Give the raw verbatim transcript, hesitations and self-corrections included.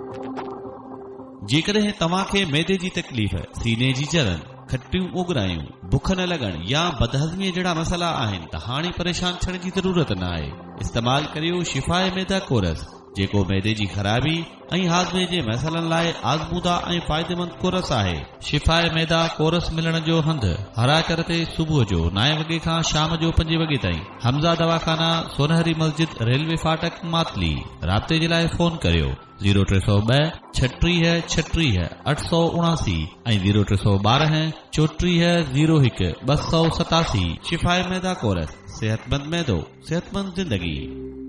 जेकॾहिं तव्हांखे मैदे जी तकलीफ़, सीने जी जलन, खटियूं उगरायूं, बुख न लॻण या बदहज़मीअ जहिड़ा मसइला आहिनि त हाणे परेशान थियण जी ज़रूरत न आहे। इस्तेमाल करियो शिफ़ाए मैदा कोरस, जेको मैदे जी ख़राबी ऐं हाज़मे जे मसइलनि लाइ आज़मूदा ऐं फ़ाइदेमंद कोरस आहे। शिफ़ाए मैदा कोरस मिलण जो हंधि हराचर ते सुबुह जो नव वॻे खां शाम जो पंजे वॻे ताईं। हमज़ा दवाखाना, सोनहरी मस्जिद, रेलवे फाटक, मातली। राब्ते जे लाइ फ़ोन करियो ज़ीरो टे सौ ॿ छटीह छटीह अठ सौ उणासी ऐं ज़ीरो टे सौ ॿारहं चोटीह ज़ीरो हिकु ॿ सौ सतासी। शिफ़ाए मैदा कोरस, सेहतमंद मैदो, सेहतमंद ज़िंदगी।